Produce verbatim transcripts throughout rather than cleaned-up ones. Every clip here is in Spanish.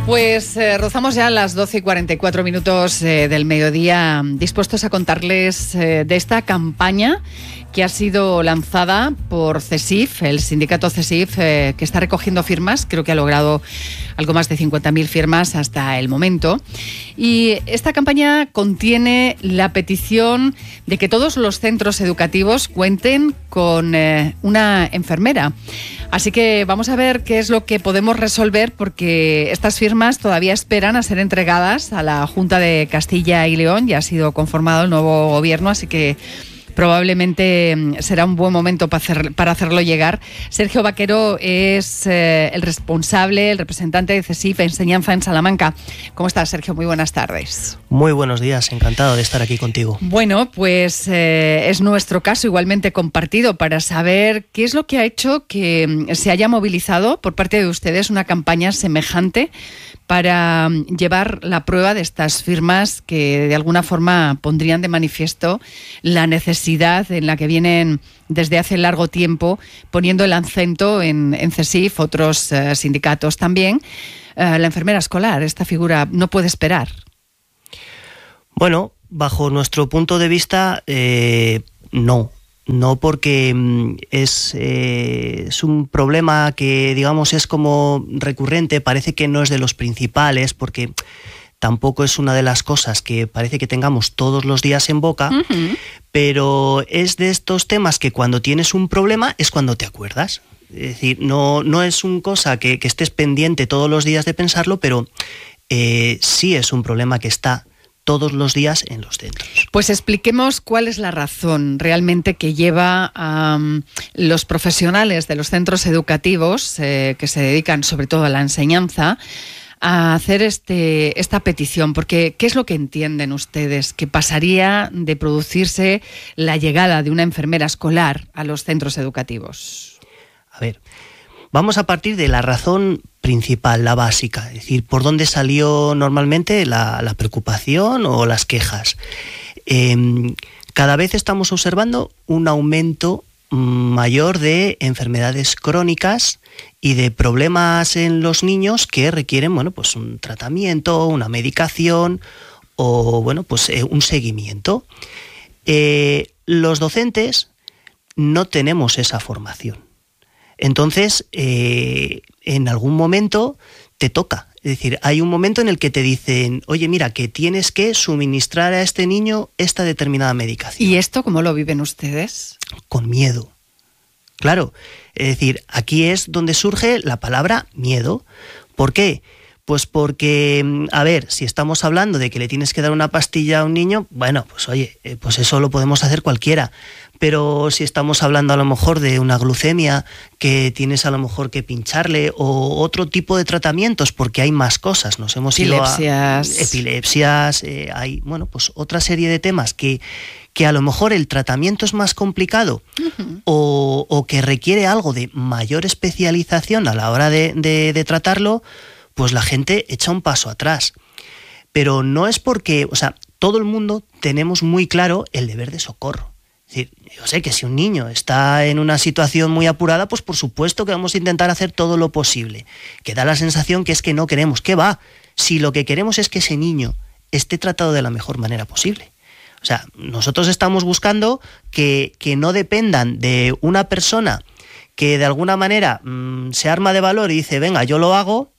Pues eh, rozamos ya las doce y cuarenta y cuatro minutos eh, del mediodía, dispuestos a contarles eh, de esta campaña que ha sido lanzada por CESIF, el sindicato CESIF, eh, que está recogiendo firmas. Creo que ha logrado algo más de cincuenta mil firmas hasta el momento. Y esta campaña contiene la petición de que todos los centros educativos cuenten con eh, una enfermera. Así que vamos a ver qué es lo que podemos resolver, porque estas firmas todavía esperan a ser entregadas a la Junta de Castilla y León. Ya ha sido conformado el nuevo gobierno, así que probablemente será un buen momento para, hacer, para hacerlo llegar. Sergio Vaquero es eh, el responsable, el representante de CESIF Enseñanza en Salamanca. ¿Cómo estás, Sergio? Muy buenas tardes. Muy buenos días, encantado de estar aquí contigo. Bueno, pues eh, es nuestro caso igualmente compartido para saber qué es lo que ha hecho que se haya movilizado por parte de ustedes una campaña semejante para llevar la prueba de estas firmas que de alguna forma pondrían de manifiesto la necesidad en la que vienen desde hace largo tiempo poniendo el acento en, en CESIF, otros eh, sindicatos también. Eh, la enfermera escolar, esta figura no puede esperar. Bueno, bajo nuestro punto de vista, eh, no. No, porque es, eh, es un problema que, digamos, es como recurrente, parece que no es de los principales, porque tampoco es una de las cosas que parece que tengamos todos los días en boca, uh-huh. Pero es de estos temas que cuando tienes un problema es cuando te acuerdas. Es decir, no, no es una cosa que, que estés pendiente todos los días de pensarlo, pero eh, sí es un problema que está todos los días en los centros. Pues expliquemos cuál es la razón realmente que lleva a um, los profesionales de los centros educativos, eh, que se dedican sobre todo a la enseñanza, a hacer este, esta petición, porque ¿qué es lo que entienden ustedes que pasaría de producirse la llegada de una enfermera escolar a los centros educativos? A ver, vamos a partir de la razón principal, la básica, es decir, por dónde salió normalmente la, la preocupación o las quejas. Eh, cada vez estamos observando un aumento mayor de enfermedades crónicas y de problemas en los niños que requieren, bueno, pues un tratamiento, una medicación o, bueno, pues eh, un seguimiento. Eh, los docentes no tenemos esa formación. Entonces, eh, en algún momento te toca. Es decir, hay un momento en el que te dicen, oye, mira, que tienes que suministrar a este niño esta determinada medicación. ¿Y esto cómo lo viven ustedes? Con miedo. Claro, es decir, aquí es donde surge la palabra miedo. ¿Por qué? Pues porque, a ver, si estamos hablando de que le tienes que dar una pastilla a un niño, bueno, pues oye, eh, pues eso lo podemos hacer cualquiera. Pero si estamos hablando a lo mejor de una glucemia que tienes a lo mejor que pincharle o otro tipo de tratamientos, porque hay más cosas, nos hemos ido a epilepsias, eh, hay, bueno, pues otra serie de temas que, que a lo mejor el tratamiento es más complicado uh-huh. o, o que requiere algo de mayor especialización a la hora de, de, de tratarlo, pues la gente echa un paso atrás. Pero no es porque, o sea, todo el mundo tenemos muy claro el deber de socorro. Es decir, yo sé que si un niño está en una situación muy apurada, pues por supuesto que vamos a intentar hacer todo lo posible. Que da la sensación que es que no queremos. ¿Qué va? Si lo que queremos es que ese niño esté tratado de la mejor manera posible. O sea, nosotros estamos buscando que, que no dependan de una persona que de alguna manera mmm, se arma de valor y dice, venga, yo lo hago,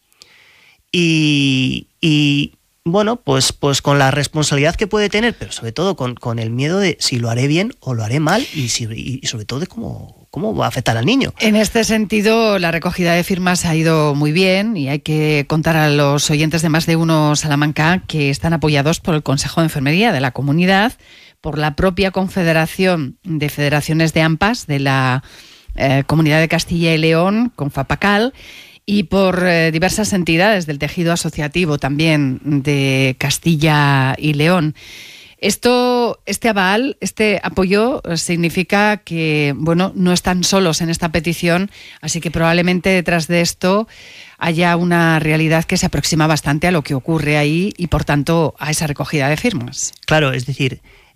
y... y bueno, pues, pues con la responsabilidad que puede tener, pero sobre todo con, con el miedo de si lo haré bien o lo haré mal y, si, y sobre todo de cómo, cómo va a afectar al niño. En este sentido, la recogida de firmas ha ido muy bien y hay que contar a los oyentes de Más de Uno Salamanca que están apoyados por el Consejo de Enfermería de la comunidad, por la propia Confederación de Federaciones de AMPAs de la eh, Comunidad de Castilla y León, Confapacal, y por eh, diversas entidades del tejido asociativo también de Castilla y León. Esto, este aval, este apoyo significa que, bueno, no están solos en esta petición, así que probablemente detrás de esto haya una realidad que se aproxima bastante a lo que ocurre ahí y, por tanto, a esa recogida de firmas. Claro, es decir,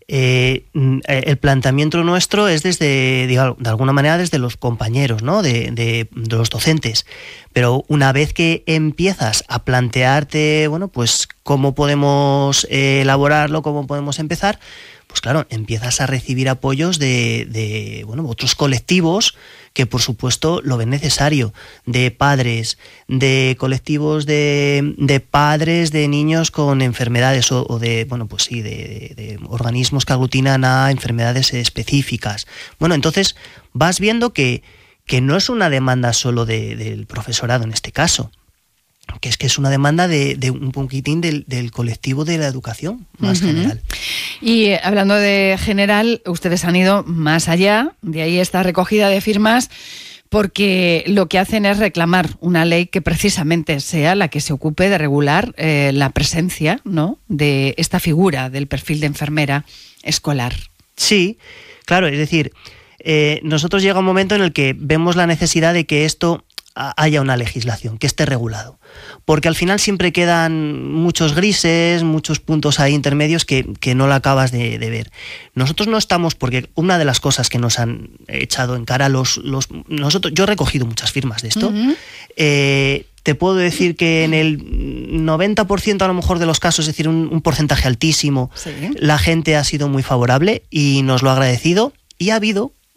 Eh, el planteamiento nuestro es desde, digamos, de alguna manera desde los compañeros, ¿no? de, de, de los docentes, pero una vez que empiezas a plantearte, bueno, pues cómo podemos eh, elaborarlo, cómo podemos empezar, pues claro, empiezas a recibir apoyos de, de bueno, otros colectivos que por supuesto lo ven necesario, de padres, de colectivos de, de padres de niños con enfermedades o, o de, bueno, pues sí, de, de, de organismos que aglutinan a enfermedades específicas. Bueno, entonces vas viendo que, que no es una demanda solo de, del profesorado en este caso, que es que es una demanda de, de un poquitín del, del colectivo de la educación más uh-huh. general. Y eh, hablando de general, ustedes han ido más allá, de ahí esta recogida de firmas, porque lo que hacen es reclamar una ley que precisamente sea la que se ocupe de regular eh, la presencia, ¿no?, de esta figura del perfil de enfermera escolar. Sí, claro, es decir, eh, nosotros llega un momento en el que vemos la necesidad de que esto haya una legislación, que esté regulado. Porque al final siempre quedan muchos grises, muchos puntos ahí intermedios que, que no la acabas de, de ver. Nosotros no estamos, porque una de las cosas que nos han echado en cara los... los nosotros, yo he recogido muchas firmas de esto. Uh-huh. Eh, te puedo decir que en el noventa por ciento a lo mejor de los casos, es decir, un, un porcentaje altísimo, sí, la gente ha sido muy favorable y nos lo ha agradecido. Y ha habido